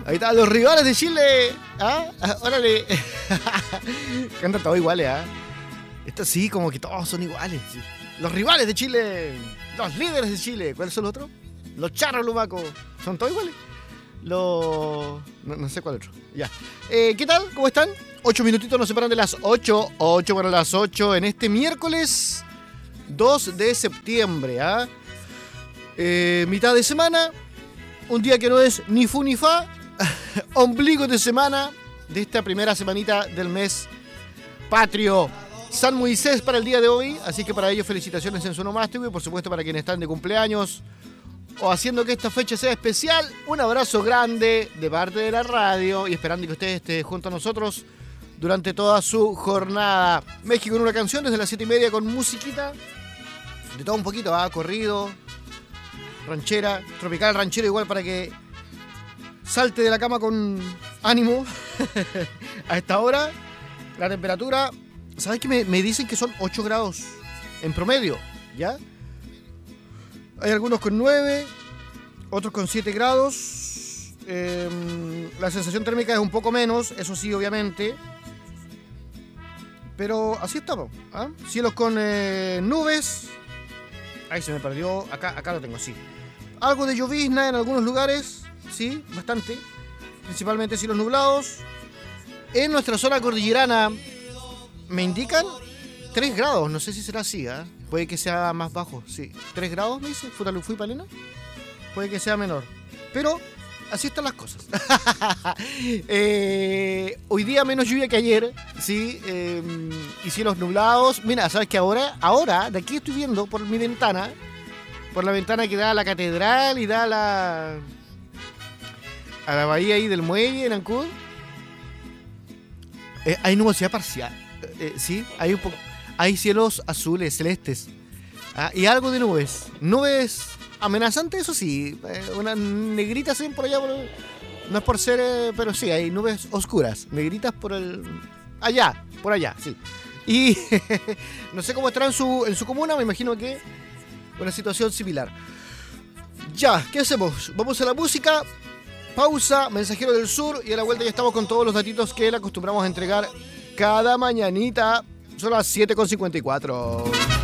Ahí están los rivales de Chile. ¿Ah? Órale. Cantan todos iguales, ¿ah? Esto sí, como que todos son iguales. Sí. Los rivales de Chile. Los líderes de Chile. ¿Cuáles son los otros? Los charros lumacos. ¿Son todos iguales? No sé cuál otro. Ya. ¿Qué tal? ¿Cómo están? 8 minutitos nos separan de las 8. 8 para las 8 en este miércoles 2 de septiembre. ¿Ah? Mitad de semana. Un día que no es ni fu ni fa. Ombligo de semana de esta primera semanita del mes patrio. San Moisés para el día de hoy. Así que para ellos felicitaciones en su onomástico. Y por supuesto para quienes están de cumpleaños o haciendo que esta fecha sea especial, un abrazo grande de parte de la radio y esperando que usted esté junto a nosotros durante toda su jornada. México en una canción desde las 7:30 con musiquita de todo un poquito, corrido, ranchera, tropical ranchero igual para que salte de la cama con ánimo. A esta hora la temperatura, ¿sabes qué? Me dicen que son 8 grados en promedio, ¿ya? Hay algunos con 9, otros con 7 grados. La sensación térmica es un poco menos, eso sí, obviamente. Pero así estamos. ¿Ah? Cielos con nubes. Ahí se me perdió. Acá lo tengo, sí. Algo de llovizna en algunos lugares. Sí, bastante. Principalmente cielos nublados. En nuestra zona cordillerana me indican 3 grados. No sé si será así, ¿eh? Puede que sea más bajo, sí. 3 grados, me dice, Fui Palena. Puede que sea menor. Pero así están las cosas. Hoy día menos lluvia que ayer, sí. Y cielos nublados. Mira, ¿sabes qué? Ahora, de aquí estoy viendo por mi ventana, por la ventana que da a la catedral y da a la bahía ahí del muelle en Ancud. Hay nubosidad parcial. Sí, hay un poco. Hay cielos azules, celestes. Y algo de nubes. Nubes amenazantes, eso sí. Unas negritas por allá. No es por ser, pero sí, hay nubes oscuras. Negritas por allá, sí. Y no sé cómo estará en su comuna, me imagino que una situación similar. Ya, ¿qué hacemos? Vamos a la música. Pausa, Mensajero del Sur. Y a la vuelta ya estamos con todos los datitos que le acostumbramos a entregar cada mañanita. Son las 7:54.